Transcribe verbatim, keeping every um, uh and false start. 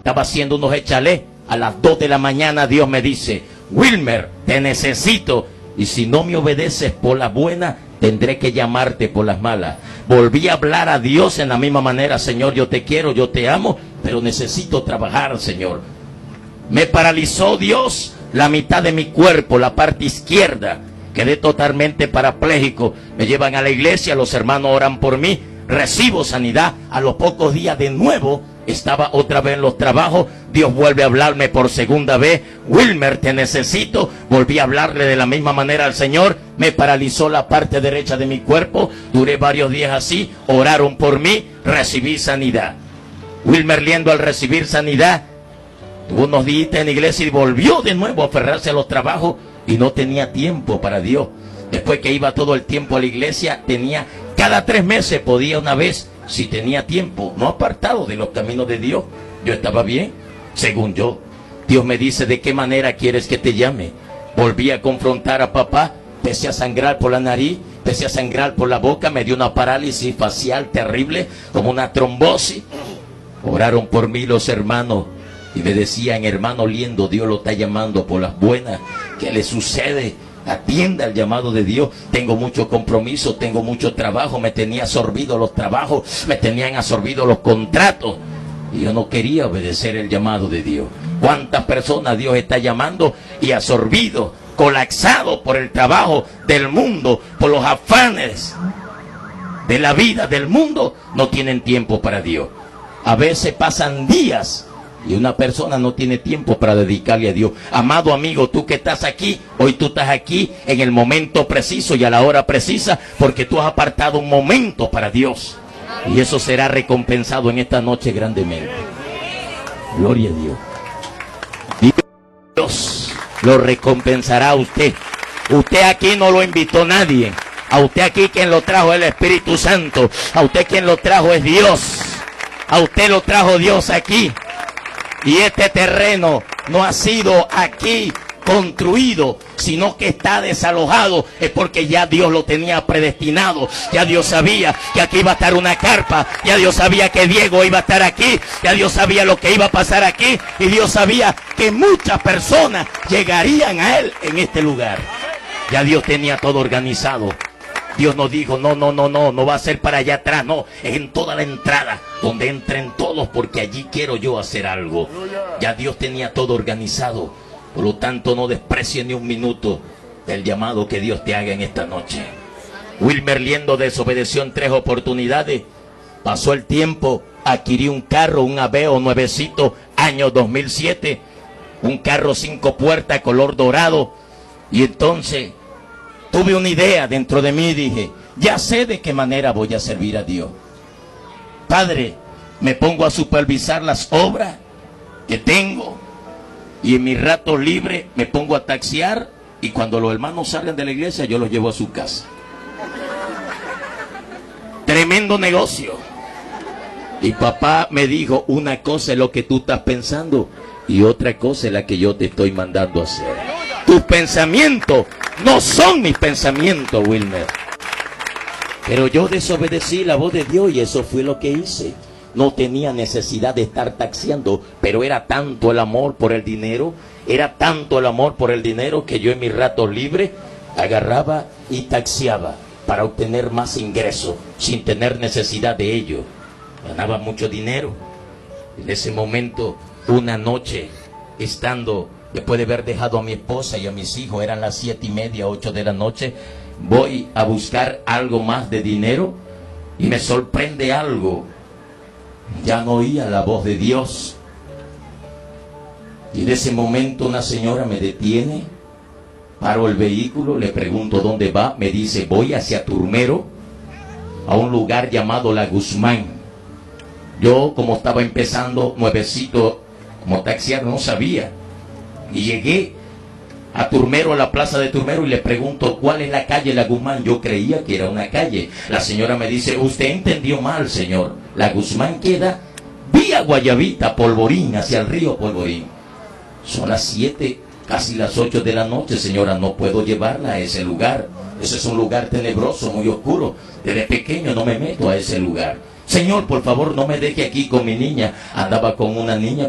estaba haciendo unos échale. A las dos de la mañana Dios me dice: Wilmer, te necesito. Y si no me obedeces por las buenas, tendré que llamarte por las malas. Volví a hablar a Dios en la misma manera: Señor, yo te quiero, yo te amo, pero necesito trabajar, Señor. Me paralizó Dios la mitad de mi cuerpo, la parte izquierda. Quedé totalmente parapléjico. Me llevan a la iglesia, los hermanos oran por mí, recibo sanidad. A los pocos días de nuevo estaba otra vez en los trabajos. Dios vuelve a hablarme por segunda vez: Wilmer, te necesito. Volví a hablarle de la misma manera al Señor. Me paralizó la parte derecha de mi cuerpo. Duré varios días así. Oraron por mí, recibí sanidad. Wilmer Liendo, al recibir sanidad, tuvo unos días en la iglesia y volvió de nuevo a aferrarse a los trabajos y no tenía tiempo para Dios. Después que iba todo el tiempo a la iglesia, tenía cada tres meses, podía una vez, si tenía tiempo, no apartado de los caminos de Dios. Yo estaba bien, según yo. Dios me dice: ¿de qué manera quieres que te llame? Volví a confrontar a papá. Empecé a sangrar por la nariz, empecé a sangrar por la boca, me dio una parálisis facial terrible, como una trombosis. Oraron por mí los hermanos y me decían: hermano Liendo, Dios lo está llamando por las buenas. ¿Qué le sucede? Atienda el llamado de Dios. Tengo mucho compromiso, tengo mucho trabajo. Me tenía absorbido los trabajos, me tenían absorbido los contratos, y yo no quería obedecer el llamado de Dios. ¿Cuántas personas Dios está llamando y absorbido, colapsado por el trabajo del mundo, por los afanes de la vida del mundo? No tienen tiempo para Dios. A veces pasan días y una persona no tiene tiempo para dedicarle a Dios. Amado amigo, tú que estás aquí, hoy tú estás aquí en el momento preciso y a la hora precisa, porque tú has apartado un momento para Dios. Y eso será recompensado en esta noche grandemente. Gloria a Dios. Dios lo recompensará a usted. Usted aquí no lo invitó nadie. A usted aquí quien lo trajo es el Espíritu Santo. A usted quien lo trajo es Dios. A usted lo trajo Dios aquí. Y este terreno no ha sido aquí construido, sino que está desalojado. Es porque ya Dios lo tenía predestinado. Ya Dios sabía que aquí iba a estar una carpa. Ya Dios sabía que Diego iba a estar aquí. Ya Dios sabía lo que iba a pasar aquí. Y Dios sabía que muchas personas llegarían a Él en este lugar. Ya Dios tenía todo organizado. Dios nos dijo: no, no, no, no, no va a ser para allá atrás, no, es en toda la entrada, donde entren todos, porque allí quiero yo hacer algo. Ya Dios tenía todo organizado. Por lo tanto, no desprecie ni un minuto del llamado que Dios te haga en esta noche. Wilmer Liendo desobedeció en tres oportunidades. Pasó el tiempo, adquirió un carro, un Aveo nuevecito, año dos mil siete, un carro cinco puertas, color dorado. Y entonces tuve una idea dentro de mí y dije: ya sé de qué manera voy a servir a Dios. Padre, me pongo a supervisar las obras que tengo, y en mis ratos libres me pongo a taxiar, y cuando los hermanos salgan de la iglesia yo los llevo a su casa. Tremendo negocio. Y papá me dijo: una cosa es lo que tú estás pensando y otra cosa es la que yo te estoy mandando a hacer. Tus pensamientos no son mis pensamientos, Wilmer. Pero yo desobedecí la voz de Dios y eso fue lo que hice. No tenía necesidad de estar taxiando, pero era tanto el amor por el dinero, era tanto el amor por el dinero que yo en mis ratos libres agarraba y taxiaba para obtener más ingresos sin tener necesidad de ello. Ganaba mucho dinero. En ese momento, una noche, estando, después de haber dejado a mi esposa y a mis hijos, eran las siete y media, ocho de la noche, voy a buscar algo más de dinero y me sorprende algo. Ya no oía la voz de Dios. Y en ese momento una señora me detiene, paro el vehículo, le pregunto dónde va, me dice: voy hacia Turmero, a un lugar llamado La Guzmán. Yo, como estaba empezando nuevecito como taxiar, no sabía. Y llegué a Turmero, a la plaza de Turmero, y le pregunto: ¿cuál es la calle La Guzmán? Yo creía que era una calle. La señora me dice: usted entendió mal, señor. La Guzmán queda vía Guayabita, Polvorín, hacia el río Polvorín. Son las siete, casi las ocho de la noche, señora. No puedo llevarla a ese lugar. Ese es un lugar tenebroso, muy oscuro. Desde pequeño no me meto a ese lugar. Señor, por favor, no me deje aquí con mi niña. Andaba con una niña